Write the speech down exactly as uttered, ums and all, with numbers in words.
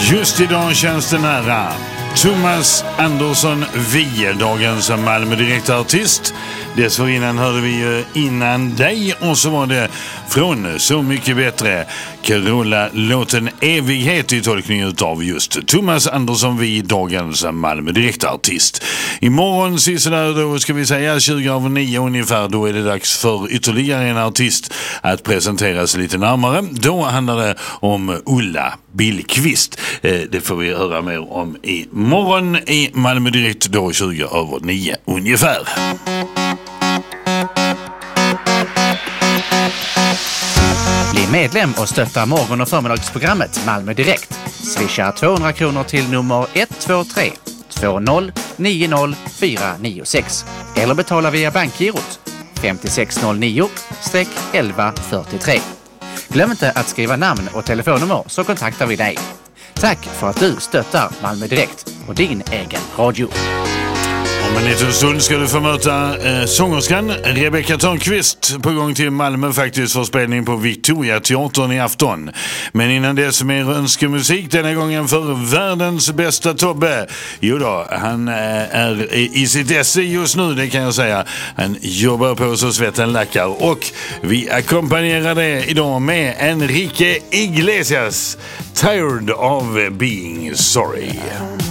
Just idag känns det nära. Thomas Andersson Wiehe, dagens Malmö direktartist. Dessförinnan hörde vi ju Innan dig, och så var det från Så mycket bättre Carola-låten Evighet i tolkning utav just Thomas Andersson Wiehe, dagens Malmö direktartist. Imorgon sisådär då ska vi säga tjugo av nio ungefär, då är det dags för ytterligare en artist att presenteras lite närmare. Då handlar det om Ulla Billqvist. Eh, det får vi höra mer om imorgon i Malmö direkt, då tjugo över nio ungefär. Bli medlem och stötta morgon- och förmiddagsprogrammet Malmö direkt. Swisha tvåhundra kronor till nummer ett två tre två noll nio noll fyra nio sex eller betala via bankgirot fem sex noll nio elva fyrtiotre. Glöm inte att skriva namn och telefonnummer, så kontaktar vi dig. Tack för att du stöttar Malmö direkt och din egen radio. Om en liten stund ska du få möta eh, sångerskan Rebecca Törnqvist på gång till Malmö faktiskt för spelning på Victoria teatern i afton. Men innan dess mer önskemusik, denna gången för världens bästa Tobbe. Jo då, han eh, är i sitt esse just nu, det kan jag säga. Han jobbar på så svetten lackar, och vi ackompanjerar det idag med Enrique Iglesias, Tired of Being Sorry.